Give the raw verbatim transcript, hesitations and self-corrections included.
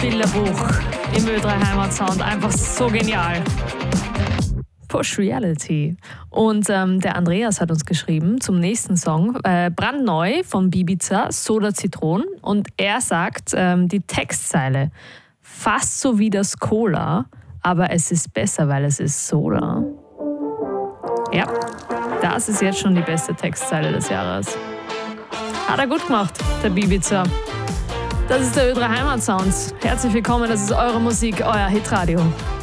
Bilderbuch im Ö drei Heimatsound. Einfach so genial. Push Reality. Und ähm, der Andreas hat uns geschrieben zum nächsten Song, äh, brandneu von Bibiza, Soda Zitron. Und er sagt, ähm, die Textzeile, fast so wie das Cola, aber es ist besser, weil es ist Soda. Ja, das ist jetzt schon die beste Textzeile des Jahres. Hat er gut gemacht, der Bibiza. Das ist der Ö drei Heimatsounds. Herzlich willkommen, das ist eure Musik, euer Hitradio.